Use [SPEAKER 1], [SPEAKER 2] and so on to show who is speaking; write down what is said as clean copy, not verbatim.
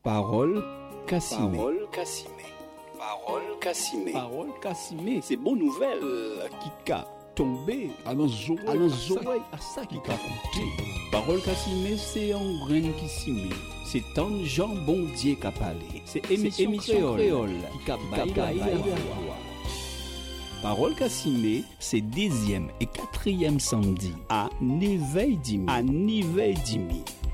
[SPEAKER 1] Parole Kassimé.
[SPEAKER 2] Parole Kassimé. Parole Kassimé.
[SPEAKER 1] Parole Kassimé.
[SPEAKER 2] C'est bonne nouvelle.
[SPEAKER 1] Qui ka tombé
[SPEAKER 3] à nos oreilles,
[SPEAKER 1] à ça qui ka coûté. Parole Kassimé, c'est un grain qui s'y c'est un Jean bon Dieu qui a parlé. C'est émission créole qui a baillé. Parole Kassimé, c'est 10e et 4e samedi à 9h30.